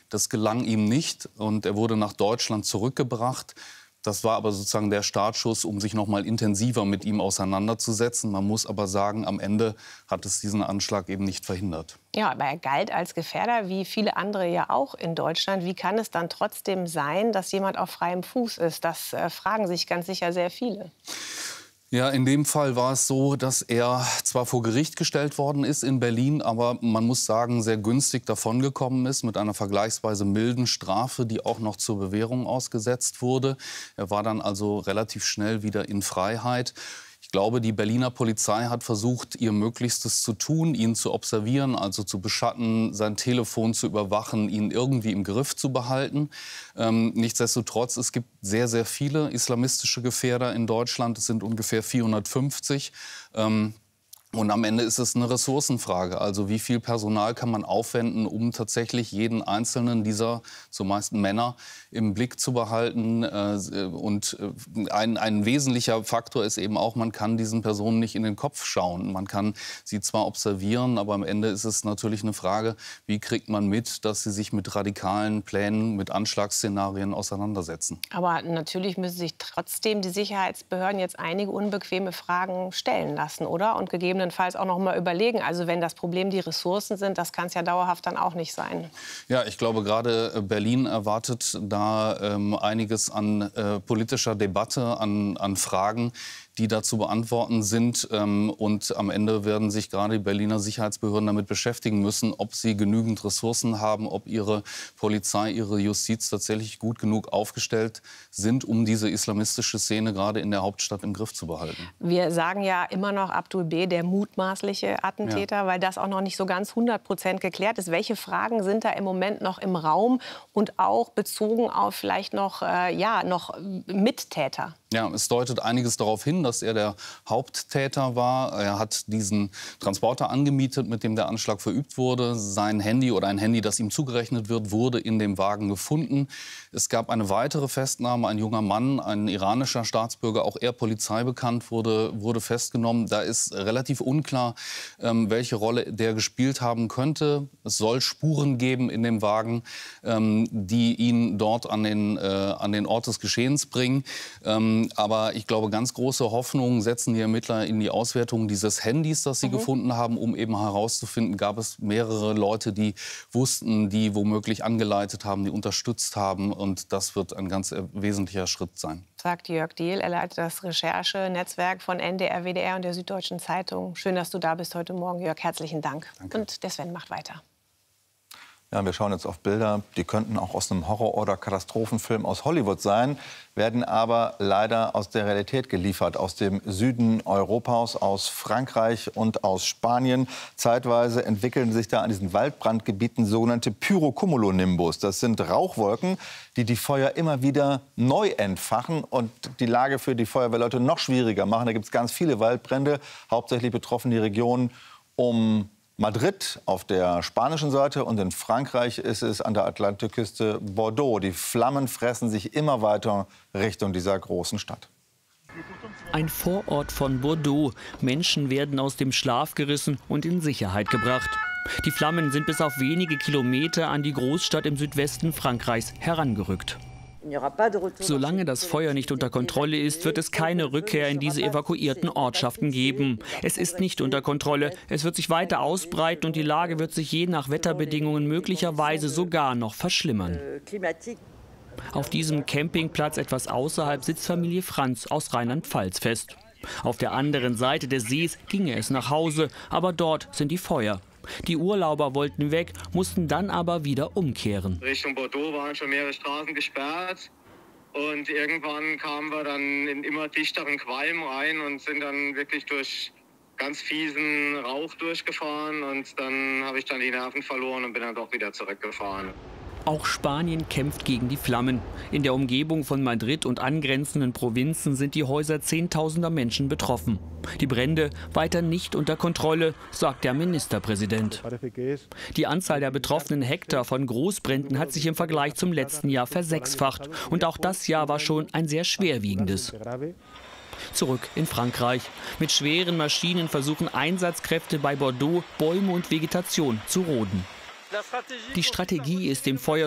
Das gelang ihm nicht und er wurde nach Deutschland zurückgebracht. Das war aber sozusagen der Startschuss, um sich noch mal intensiver mit ihm auseinanderzusetzen. Man muss aber sagen, am Ende hat es diesen Anschlag eben nicht verhindert. Ja, aber er galt als Gefährder, wie viele andere ja auch in Deutschland. Wie kann es dann trotzdem sein, dass jemand auf freiem Fuß ist? Das fragen sich ganz sicher sehr viele. Ja, in dem Fall war es so, dass er zwar vor Gericht gestellt worden ist in Berlin, aber man muss sagen, sehr günstig davongekommen ist mit einer vergleichsweise milden Strafe, die auch noch zur Bewährung ausgesetzt wurde. Er war dann also relativ schnell wieder in Freiheit. Ich glaube, die Berliner Polizei hat versucht, ihr Möglichstes zu tun, ihn zu observieren, also zu beschatten, sein Telefon zu überwachen, ihn irgendwie im Griff zu behalten. Nichtsdestotrotz, es gibt sehr, sehr viele islamistische Gefährder in Deutschland. Es sind ungefähr 450. Und am Ende ist es eine Ressourcenfrage. Also wie viel Personal kann man aufwenden, um tatsächlich jeden einzelnen dieser zumeist Männer im Blick zu behalten. Und ein wesentlicher Faktor ist eben auch, man kann diesen Personen nicht in den Kopf schauen. Man kann sie zwar observieren, aber am Ende ist es natürlich eine Frage, wie kriegt man mit, dass sie sich mit radikalen Plänen, mit Anschlagsszenarien auseinandersetzen. Aber natürlich müssen sich trotzdem die Sicherheitsbehörden jetzt einige unbequeme Fragen stellen lassen, oder? Und gegebenenfalls auch noch mal überlegen. Also wenn das Problem die Ressourcen sind, das kann es ja dauerhaft dann auch nicht sein. Ja, ich glaube, gerade Berlin erwartet da einiges an politischer Debatte, an Fragen, die da zu beantworten sind. Und am Ende werden sich gerade die Berliner Sicherheitsbehörden damit beschäftigen müssen, ob sie genügend Ressourcen haben, ob ihre Polizei, ihre Justiz tatsächlich gut genug aufgestellt sind, um diese islamistische Szene gerade in der Hauptstadt im Griff zu behalten. Wir sagen ja immer noch Abdul B., der mutmaßliche Attentäter, ja, weil das auch noch nicht so ganz 100% geklärt ist. Welche Fragen sind da im Moment noch im Raum und auch bezogen auf vielleicht noch, noch Mittäter? Ja, es deutet einiges darauf hin, dass er der Haupttäter war. Er hat diesen Transporter angemietet, mit dem der Anschlag verübt wurde. Sein Handy oder ein Handy, das ihm zugerechnet wird, wurde in dem Wagen gefunden. Es gab eine weitere Festnahme. Ein junger Mann, ein iranischer Staatsbürger, auch er polizeibekannt, wurde festgenommen. Da ist relativ unklar, welche Rolle der gespielt haben könnte. Es soll Spuren geben in dem Wagen, die ihn dort an den Ort des Geschehens bringen. Aber ich glaube, ganz große Hoffnungen setzen die Ermittler in die Auswertung dieses Handys, das sie gefunden haben, um eben herauszufinden, gab es mehrere Leute, die wussten, die womöglich angeleitet haben, die unterstützt haben. Und das wird ein ganz wesentlicher Schritt sein. Sagt Jörg Diehl. Er leitet das Recherchenetzwerk von NDR, WDR und der Süddeutschen Zeitung. Schön, dass du da bist heute Morgen, Jörg. Herzlichen Dank. Danke. Und der Sven macht weiter. Ja, wir schauen jetzt auf Bilder, die könnten auch aus einem Horror- oder Katastrophenfilm aus Hollywood sein, werden aber leider aus der Realität geliefert, aus dem Süden Europas, aus Frankreich und aus Spanien. Zeitweise entwickeln sich da an diesen Waldbrandgebieten sogenannte Pyrocumulonimbus. Das sind Rauchwolken, die die Feuer immer wieder neu entfachen und die Lage für die Feuerwehrleute noch schwieriger machen. Da gibt es ganz viele Waldbrände, hauptsächlich betroffen die Region um Madrid auf der spanischen Seite und in Frankreich ist es an der Atlantikküste Bordeaux. Die Flammen fressen sich immer weiter Richtung dieser großen Stadt. Ein Vorort von Bordeaux. Menschen werden aus dem Schlaf gerissen und in Sicherheit gebracht. Die Flammen sind bis auf wenige Kilometer an die Großstadt im Südwesten Frankreichs herangerückt. Solange das Feuer nicht unter Kontrolle ist, wird es keine Rückkehr in diese evakuierten Ortschaften geben. Es ist nicht unter Kontrolle. Es wird sich weiter ausbreiten und die Lage wird sich je nach Wetterbedingungen möglicherweise sogar noch verschlimmern. Auf diesem Campingplatz etwas außerhalb sitzt Familie Franz aus Rheinland-Pfalz fest. Auf der anderen Seite des Sees ginge es nach Hause, aber dort sind die Feuer. Die Urlauber wollten weg, mussten dann aber wieder umkehren. Richtung Bordeaux waren schon mehrere Straßen gesperrt. Und irgendwann kamen wir dann in immer dichteren Qualm rein und sind dann wirklich durch ganz fiesen Rauch durchgefahren. Und dann habe ich dann die Nerven verloren und bin dann doch wieder zurückgefahren. Auch Spanien kämpft gegen die Flammen. In der Umgebung von Madrid und angrenzenden Provinzen sind die Häuser zehntausender Menschen betroffen. Die Brände weiter nicht unter Kontrolle, sagt der Ministerpräsident. Die Anzahl der betroffenen Hektar von Großbränden hat sich im Vergleich zum letzten Jahr versechsfacht. Und auch das Jahr war schon ein sehr schwerwiegendes. Zurück in Frankreich. Mit schweren Maschinen versuchen Einsatzkräfte bei Bordeaux, Bäume und Vegetation zu roden. Die Strategie ist, dem Feuer